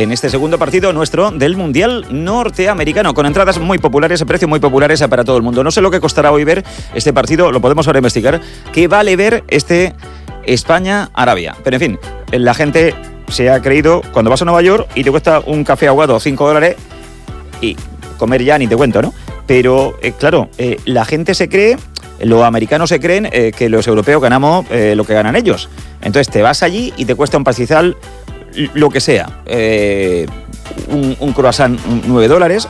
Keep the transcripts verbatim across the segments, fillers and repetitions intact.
en este segundo partido nuestro del Mundial Norteamericano, con entradas muy populares, precios muy populares para todo el mundo. No sé lo que costará hoy ver este partido, lo podemos ahora investigar. ¿Qué vale ver este España-Arabia? Pero en fin, la gente se ha creído, cuando vas a Nueva York y te cuesta un café aguado cinco dólares y comer ya ni te cuento, ¿no? Pero, eh, claro, eh, la gente se cree, los americanos se creen eh, que los europeos ganamos eh, lo que ganan ellos. Entonces te vas allí y te cuesta un pastizal lo que sea. Eh, un, un croissant nueve dólares,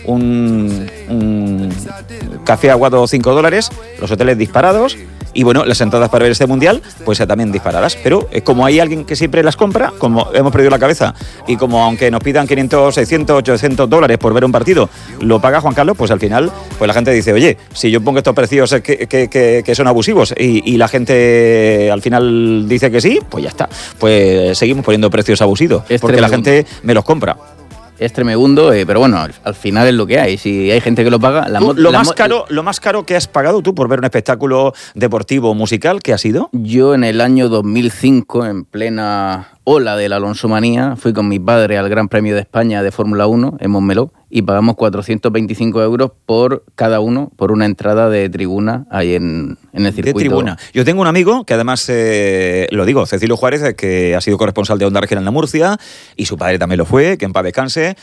un, un café aguado cinco dólares, los hoteles disparados. Y bueno, las entradas para ver este mundial, pues también disparadas. Pero eh, como hay alguien que siempre las compra, como hemos perdido la cabeza, y como aunque nos pidan quinientos, seiscientos, ochocientos dólares por ver un partido, lo paga Juan Carlos, pues al final, pues la gente dice, oye, si yo pongo estos precios que, que, que, que son abusivos y, y la gente al final dice que sí, pues ya está. Pues seguimos poniendo precios abusivos, es porque tremendo. La gente me los compra. Es tremebundo, eh, pero bueno, al, al final es lo que hay. Si hay gente que lo paga... La tú, lo, la más caro, lo más caro que has pagado tú por ver un espectáculo deportivo o musical, ¿qué ha sido? Yo en el año dos mil cinco, en plena ola de la Alonsomanía, fui con mi padre al Gran Premio de España de Fórmula uno en Montmeló y pagamos cuatrocientos veinticinco euros por cada uno por una entrada de tribuna ahí en, en el circuito. De tribuna. Yo tengo un amigo que además, eh, lo digo, Cecilio Juárez, que ha sido corresponsal de Onda Regional en Murcia, y su padre también lo fue, que en paz descanse,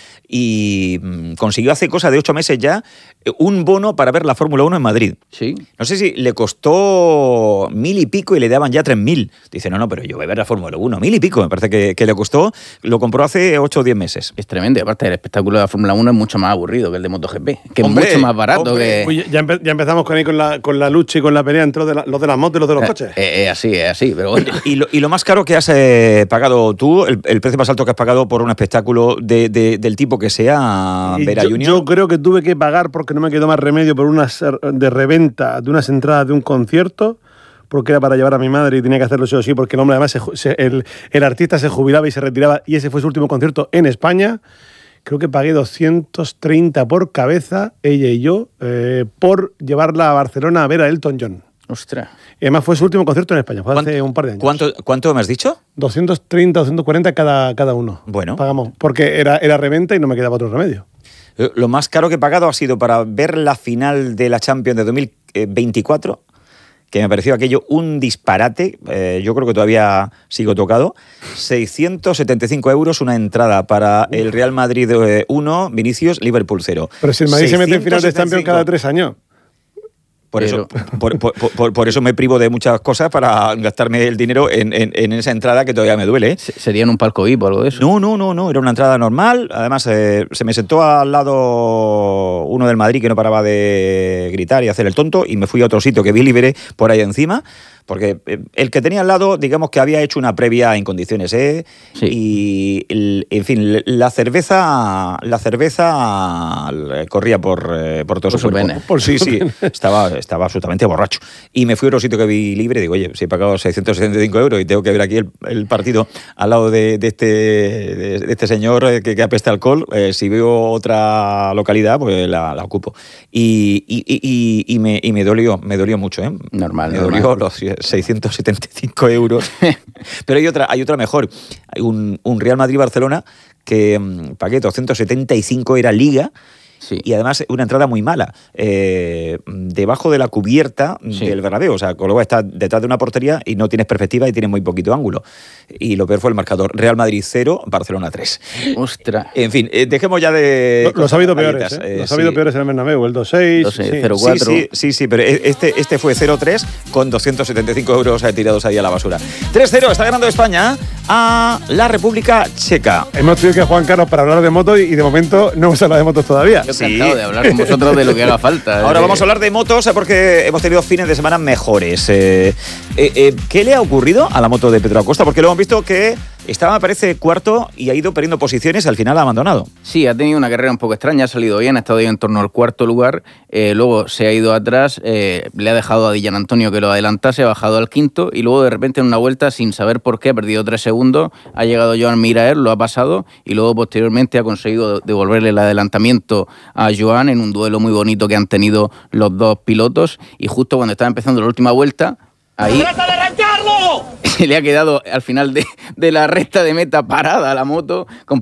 y mmm, consiguió hace cosa de ocho meses ya un bono para ver la Fórmula uno en Madrid. Sí. No sé si le costó mil y pico y le daban ya tres mil. Dice, no, no, pero yo voy a ver la Fórmula uno, mil y pico, me parece que, que le costó. Lo compró hace ocho o diez meses. Es tremendo, y aparte el espectáculo de la Fórmula uno es mucho más aburrido que el de MotoGP, que hombre, es mucho más barato. Hombre, que Uy, ya, empe- ya empezamos con, ahí con, la, con la lucha y con la pelea entre los de, la, los de las motos y los de los eh, coches. Es eh, así, es así, pero bueno. Y lo, y lo más caro que has eh, pagado tú, el, el precio más alto que has pagado por un espectáculo de, de, del tipo que sea, Y ver a yo, Junior. yo creo que tuve que pagar, porque no me quedó más remedio, por unas de reventa de unas entradas de un concierto, porque era para llevar a mi madre y tenía que hacerlo sí o sí, porque el hombre además, se, se, el, el artista se jubilaba y se retiraba, y ese fue su último concierto en España. Creo que pagué doscientos treinta por cabeza, ella y yo, eh, por llevarla a Barcelona a ver a Elton John. Ostras. Y además fue su último concierto en España, fue hace un par de años. ¿Cuánto, cuánto me has dicho? doscientos treinta, doscientos cuarenta cada, cada uno. Bueno. Pagamos, porque era, era reventa y no me quedaba otro remedio. Lo más caro que he pagado ha sido para ver la final de la Champions de dos mil veinticuatro, que me pareció aquello un disparate, eh, yo creo que todavía sigo tocado, seiscientos setenta y cinco euros una entrada para el Real Madrid uno, Vinicius, Liverpool cero. Pero si el Madrid se mete en final de Champions cada tres años. Por eso, por, por, por, por eso me privo de muchas cosas para gastarme el dinero en, en, en esa entrada que todavía me duele. ¿eh? ¿Sería en un palco V I P o algo de eso? No, no, no, no, era una entrada normal. Además, eh, se me sentó al lado uno del Madrid que no paraba de gritar y hacer el tonto, y me fui a otro sitio que vi libre por ahí encima, porque el que tenía al lado, digamos que había hecho una previa en condiciones, ¿eh? Sí. Y, el, en fin, la cerveza la cerveza corría por, por todo por su cuerpo. venas. Por sí, sí, estaba, estaba absolutamente borracho. Y me fui a otro sitio que vi libre y digo, oye, si he pagado seiscientos setenta y cinco euros y tengo que ver aquí el, el partido al lado de, de, este, de, de este señor que, que apesta alcohol, eh, si veo otra localidad, pues la, la ocupo. Y, y, y, y, me, y me dolió, me dolió mucho, ¿eh? Normal, Me normal. dolió los seiscientos setenta y cinco euros. Pero hay otra, hay otra mejor. Hay un, un Real Madrid-Barcelona que mmm, pagué doscientos setenta y cinco, era Liga. Sí. Y además una entrada muy mala, eh, debajo de la cubierta sí. del Bernabéu, o sea, con lo cual estás detrás de una portería y no tienes perspectiva y tienes muy poquito ángulo. Y lo peor fue el marcador, Real Madrid cero, Barcelona tres. Ostras. En fin, eh, dejemos ya de... Lo, los ha habido peores, ¿eh? Eh, Los ha habido sí. peores en el Bernabéu, el dos seis, dos seis sí. cero cuatro. Sí, sí, sí, sí, pero este, este fue cero tres con doscientos setenta y cinco euros tirados ahí a la basura. tres cero, está ganando España a la República Checa. Hemos tenido que a Juan Carlos para hablar de motos y, y de momento no hemos hablado de motos todavía. Yo he encantado de hablar con vosotros de lo que haga falta. Ahora vamos a hablar de motos porque hemos tenido fines de semana mejores. Eh, eh, eh, ¿Qué le ha ocurrido a la moto de Pedro Acosta? Porque lo hemos visto que estaba, me parece, cuarto y ha ido perdiendo posiciones, al final ha abandonado. Sí, ha tenido una carrera un poco extraña, ha salido bien, ha estado ahí en torno al cuarto lugar, eh, luego se ha ido atrás, eh, le ha dejado a Dillan Antonio que lo adelantase, ha bajado al quinto y luego de repente en una vuelta, sin saber por qué, ha perdido tres segundos, ha llegado Joan Miraer, lo ha pasado y luego posteriormente ha conseguido devolverle el adelantamiento a Joan en un duelo muy bonito que han tenido los dos pilotos y justo cuando estaba empezando la última vuelta, ahí ¡Trata de arrancarlo! se le ha quedado al final de, de la recta de meta parada la moto con